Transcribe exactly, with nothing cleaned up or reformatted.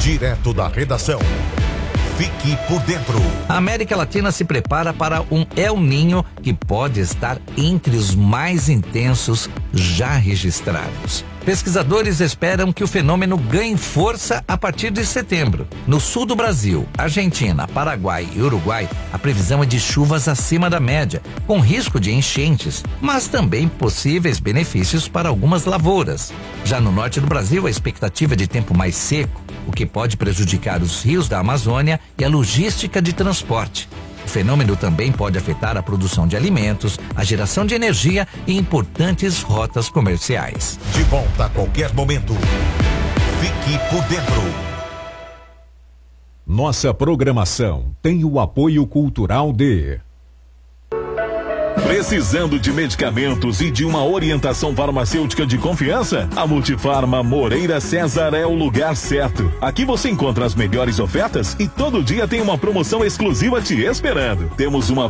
direto da redação. Fique por dentro. A América Latina se prepara para um El Niño que pode estar entre os mais intensos já registrados. Pesquisadores esperam que o fenômeno ganhe força a partir de setembro. No sul do Brasil, Argentina, Paraguai e Uruguai, a previsão é de chuvas acima da média, com risco de enchentes, mas também possíveis benefícios para algumas lavouras. Já no norte do Brasil, a expectativa é de tempo mais seco, o que pode prejudicar os rios da Amazônia e a logística de transporte. O fenômeno também pode afetar a produção de alimentos, a geração de energia e importantes rotas comerciais. De volta a qualquer momento. Fique por dentro. Nossa programação tem o apoio cultural de... Precisando de medicamentos e de uma orientação farmacêutica de confiança? A Multifarma Moreira César é o lugar certo. Aqui você encontra as melhores ofertas e todo dia tem uma promoção exclusiva te esperando. Temos uma